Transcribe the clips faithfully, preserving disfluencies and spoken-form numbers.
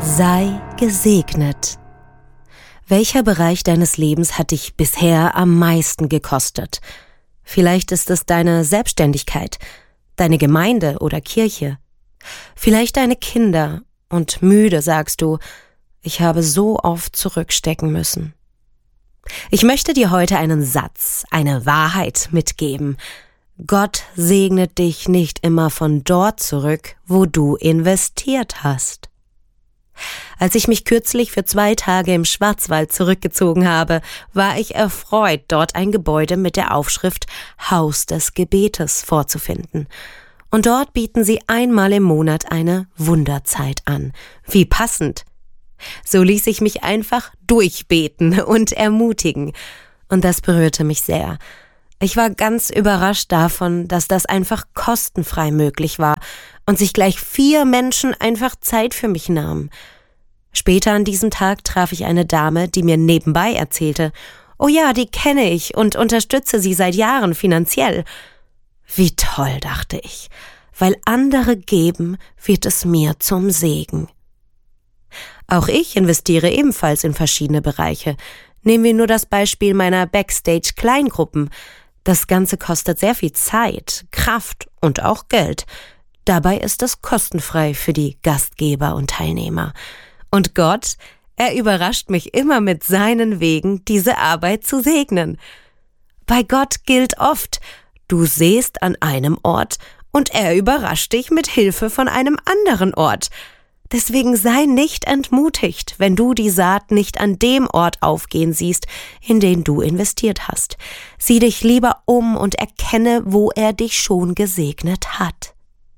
Sei gesegnet. Welcher Bereich deines Lebens hat dich bisher am meisten gekostet? Vielleicht ist es deine Selbstständigkeit, deine Gemeinde oder Kirche. Vielleicht deine Kinder, und müde sagst du, ich habe so oft zurückstecken müssen. Ich möchte dir heute einen Satz, eine Wahrheit mitgeben. Gott segnet dich nicht immer von dort zurück, wo du investiert hast. Als ich mich kürzlich für zwei Tage im Schwarzwald zurückgezogen habe, war ich erfreut, dort ein Gebäude mit der Aufschrift Haus des Gebetes vorzufinden. Und dort bieten sie einmal im Monat eine Wunderzeit an. Wie passend! So ließ ich mich einfach durchbeten und ermutigen. Und das berührte mich sehr. Ich war ganz überrascht davon, dass das einfach kostenfrei möglich war und sich gleich vier Menschen einfach Zeit für mich nahmen. Später an diesem Tag traf ich eine Dame, die mir nebenbei erzählte, oh ja, die kenne ich und unterstütze sie seit Jahren finanziell. Wie toll, dachte ich, weil andere geben, wird es mir zum Segen. Auch ich investiere ebenfalls in verschiedene Bereiche. Nehmen wir nur das Beispiel meiner Backstage-Kleingruppen. Das Ganze kostet sehr viel Zeit, Kraft und auch Geld. Dabei ist es kostenfrei für die Gastgeber und Teilnehmer. Und Gott, er überrascht mich immer mit seinen Wegen, diese Arbeit zu segnen. Bei Gott gilt oft, du sähst an einem Ort und er überrascht dich mit Hilfe von einem anderen Ort. Deswegen sei nicht entmutigt, wenn du die Saat nicht an dem Ort aufgehen siehst, in den du investiert hast. Sieh dich lieber um und erkenne, wo er dich schon gesegnet hat.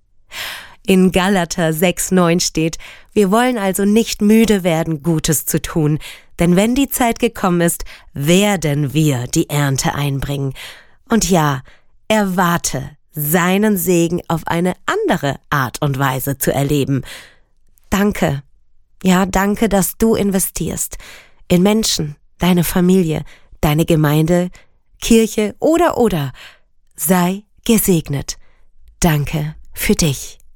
In Galater sechs neun steht, wir wollen also nicht müde werden, Gutes zu tun, denn wenn die Zeit gekommen ist, werden wir die Ernte einbringen. Und ja, erwarte, seinen Segen auf eine andere Art und Weise zu erleben. Danke, ja, danke, dass du investierst in Menschen, deine Familie, deine Gemeinde, Kirche oder oder. Sei gesegnet. Danke für dich.